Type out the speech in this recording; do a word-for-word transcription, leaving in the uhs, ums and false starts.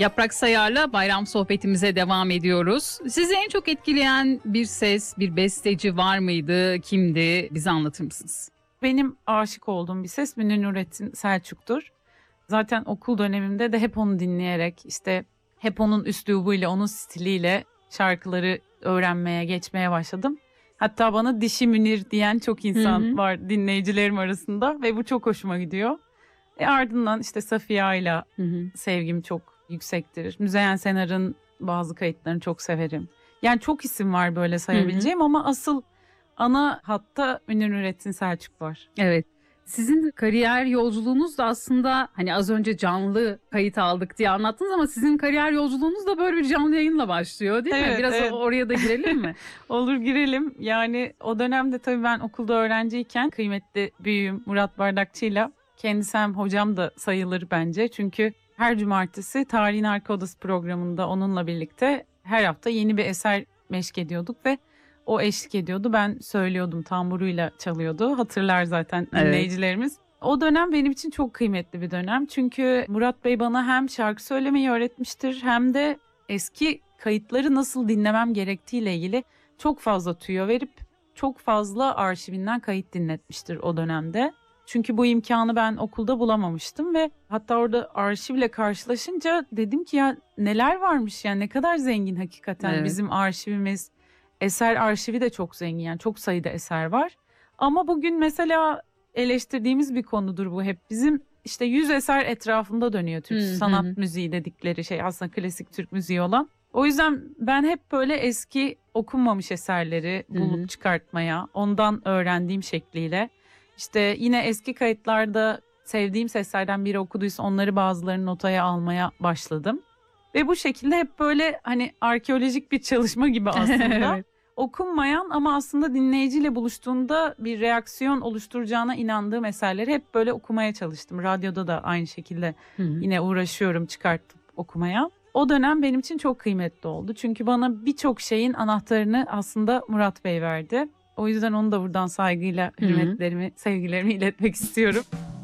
Yaprak Sayar'la bayram sohbetimize devam ediyoruz. Sizi en çok etkileyen bir ses, bir besteci var mıydı? Kimdi? Bize anlatır mısınız? Benim aşık olduğum bir ses Münir Nurettin Selçuk'tur. Zaten okul dönemimde de hep onu dinleyerek, işte hep onun üslubuyla, onun stiliyle şarkıları öğrenmeye, geçmeye başladım. Hatta bana Dişi Münir diyen çok insan Hı hı. var dinleyicilerim arasında ve bu çok hoşuma gidiyor. E ardından işte Safiya'yla Hı hı. sevgim çok yüksektir. Müzeyyen Senar'ın bazı kayıtlarını çok severim. Yani çok isim var böyle sayabileceğim ama asıl ana hatta Münir Nurettin Selçuk var. Evet. Sizin kariyer yolculuğunuz da aslında hani az önce canlı kayıt aldık diye anlattınız ama sizin kariyer yolculuğunuz da böyle bir canlı yayınla başlıyor değil mi? Evet, Biraz evet. oraya da girelim mi? Olur, girelim. Yani o dönemde tabii ben okulda öğrenciyken kıymetli büyüğüm Murat Bardakçı'yla, kendisi hem hocam da sayılır bence. Çünkü her cumartesi Tarihin Arka Odası programında onunla birlikte her hafta yeni bir eser meşk ediyorduk ve o eşlik ediyordu. Ben söylüyordum, tamburuyla çalıyordu. Hatırlar zaten Evet. dinleyicilerimiz. O dönem benim için çok kıymetli bir dönem. Çünkü Murat Bey bana hem şarkı söylemeyi öğretmiştir hem de eski kayıtları nasıl dinlemem gerektiğiyle ilgili çok fazla tüyo verip çok fazla arşivinden kayıt dinletmiştir o dönemde. Çünkü bu imkanı ben okulda bulamamıştım ve hatta orada arşivle karşılaşınca dedim ki ya neler varmış, yani ne kadar zengin hakikaten Evet. bizim arşivimiz. Eser arşivi de çok zengin, yani çok sayıda eser var. Ama bugün mesela eleştirdiğimiz bir konudur bu hep. Bizim işte yüz eser etrafında dönüyor Türk Hı hı sanat hı. müziği dedikleri şey, aslında klasik Türk müziği olan. O yüzden ben hep böyle eski okunmamış eserleri Hı hı. bulup çıkartmaya, ondan öğrendiğim şekliyle, işte yine eski kayıtlarda sevdiğim seslerden biri okuduysa onları bazılarını notaya almaya başladım. Ve bu şekilde hep böyle hani arkeolojik bir çalışma gibi aslında. Evet. Okunmayan ama aslında dinleyiciyle buluştuğunda bir reaksiyon oluşturacağına inandığım eserleri hep böyle okumaya çalıştım. Radyoda da aynı şekilde Hı hı. yine uğraşıyorum çıkartıp okumaya. O dönem benim için çok kıymetli oldu. Çünkü bana birçok şeyin anahtarını aslında Murat Bey verdi. O yüzden onu da buradan saygıyla Hı hı. hürmetlerimi, sevgilerimi iletmek istiyorum.